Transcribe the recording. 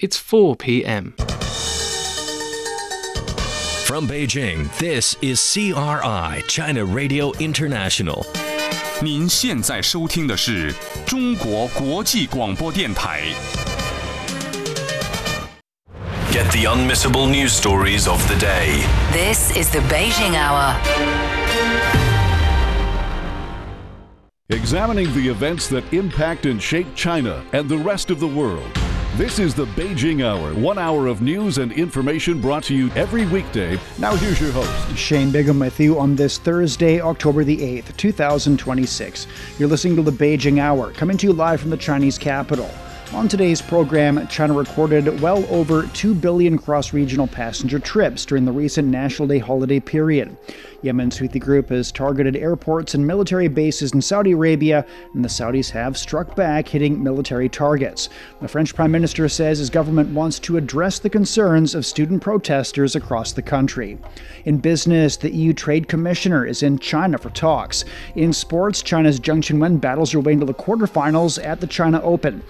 It's 4 p.m. From Beijing, this is CRI, China Radio International. 您现在收听的是中国国际广播电台。 Get the unmissable news stories of the day. This is the Beijing Hour. Examining the events that impact and shape China and the rest of the world. This is the Beijing Hour, 1 hour of news and information brought to you every weekday. Now here's your host, Shane Bigham, with you on this Thursday, October the 8th, 2026. You're listening to the Beijing Hour, coming to you live from the Chinese capital. On today's program, China recorded well over 2 billion cross-regional passenger trips during the recent National Day holiday period. Yemen's Houthi group has targeted airports and military bases in Saudi Arabia, and the Saudis have struck back, hitting military targets. The French Prime Minister says his government wants to address the concerns of student protesters across the country. In business, the EU Trade Commissioner is in China for talks. In sports, China's Zheng Qinwen battles her way into the quarterfinals at the China Open.